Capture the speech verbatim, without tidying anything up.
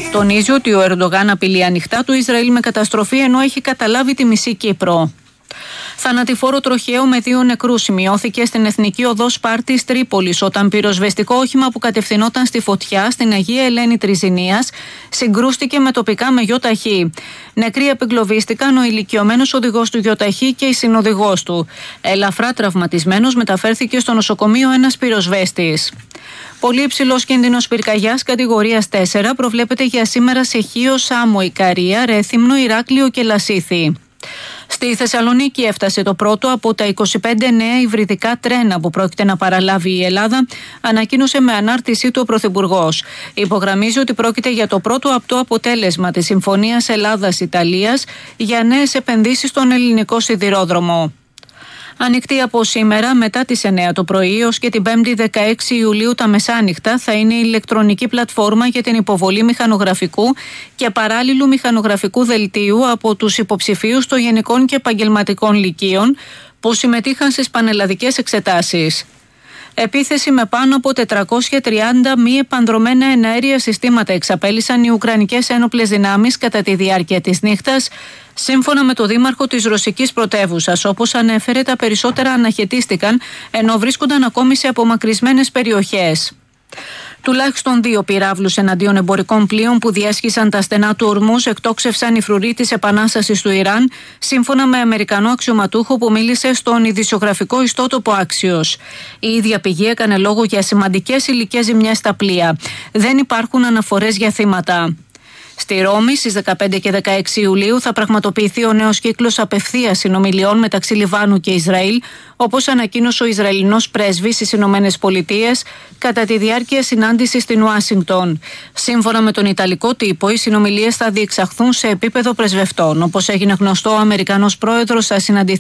Τονίζει ότι ο Ερντογάν απειλεί ανοιχτά το Ισραήλ με καταστροφή, ενώ έχει καταλάβει τη μισή Κύπρο. Θανατηφόρο τροχαίο με δύο νεκρούς σημειώθηκε στην Εθνική Οδό Σπάρτης Τρίπολης, όταν πυροσβεστικό όχημα που κατευθυνόταν στη φωτιά στην Αγία Ελένη Τριζηνίας συγκρούστηκε με τοπικά με γιοταχή. Νεκροί απεγκλωβίστηκαν ο ηλικιωμένος οδηγός του γιοταχή και η συνοδηγός του. Ελαφρά τραυματισμένος μεταφέρθηκε στο νοσοκομείο ένας πυροσβέστης. Πολύ υψηλός κίνδυνος πυρκαγιάς κατηγορίας τέσσερα προβλέπεται για σήμερα σε Χίο, Σάμο, Ικαρία, Ρέθυμνο, Ηράκλειο και Λασίθι. Στη Θεσσαλονίκη έφτασε το πρώτο από τα είκοσι πέντε νέα υβριδικά τρένα που πρόκειται να παραλάβει η Ελλάδα, ανακοίνωσε με ανάρτησή του ο Πρωθυπουργός. Υπογραμμίζει ότι πρόκειται για το πρώτο απτό αποτέλεσμα της Συμφωνίας Ελλάδας-Ιταλίας για νέες επενδύσεις στον ελληνικό σιδηρόδρομο. Ανοιχτή από σήμερα μετά τις εννέα το πρωί ως και την πέμπτη δεκαέξι Ιουλίου τα μεσάνυχτα θα είναι η ηλεκτρονική πλατφόρμα για την υποβολή μηχανογραφικού και παράλληλου μηχανογραφικού δελτίου από τους υποψηφίους των γενικών και επαγγελματικών λυκείων που συμμετείχαν στις πανελλαδικές εξετάσεις. Επίθεση με πάνω από τετρακόσια τριάντα μη επανδρωμένα εναέρια συστήματα εξαπέλυσαν οι Ουκρανικές ένοπλες δυνάμεις κατά τη διάρκεια της νύχτας, σύμφωνα με το δήμαρχο της ρωσικής πρωτεύουσας. Όπως ανέφερε, τα περισσότερα αναχαιτίστηκαν, ενώ βρίσκονταν ακόμη σε απομακρυσμένες περιοχές. Τουλάχιστον δύο πυράβλους εναντίον εμπορικών πλοίων που διέσχισαν τα στενά του Ορμούζ εκτόξευσαν οι φρουροί της Επανάστασης του Ιράν, σύμφωνα με Αμερικανό αξιωματούχο που μίλησε στον ειδησιογραφικό ιστότοπο Άξιος. Η ίδια πηγή έκανε λόγο για σημαντικές υλικές ζημιές στα πλοία. Δεν υπάρχουν αναφορές για θύματα. Στη Ρώμη στις δεκαπέντε και δεκαέξι Ιουλίου θα πραγματοποιηθεί ο νέος κύκλος απευθείας συνομιλιών μεταξύ Λιβάνου και Ισραήλ, όπως ανακοίνωσε ο Ισραηλινός πρέσβης στις Ηνωμένες Πολιτείες κατά τη διάρκεια συνάντησης στην Ουάσιγκτον. Σύμφωνα με τον Ιταλικό τύπο, οι συνομιλίες θα διεξαχθούν σε επίπεδο πρεσβευτών. Όπως έγινε γνωστό, ο Αμερικανός πρόεδρος θα συναντηθεί